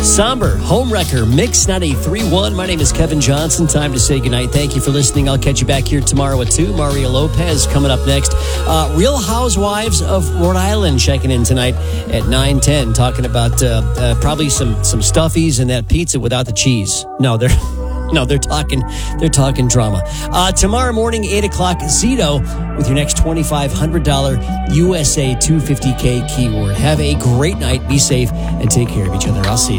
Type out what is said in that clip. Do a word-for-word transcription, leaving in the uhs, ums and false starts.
Somber, Homewrecker, Mix ninety-three point one. My name is Kevin Johnson. Time to say goodnight. Thank you for listening. I'll catch you back here tomorrow at two. Mario Lopez coming up next. Uh, Real Housewives of Rhode Island checking in tonight at nine ten, talking about uh, uh, probably some, some stuffies and that pizza without the cheese. No, they're... No, they're talking they're talking drama. Uh, tomorrow morning, eight o'clock, Zito with your next twenty-five hundred dollars U S A two fifty K keyword. Have a great night. Be safe and take care of each other. I'll see you.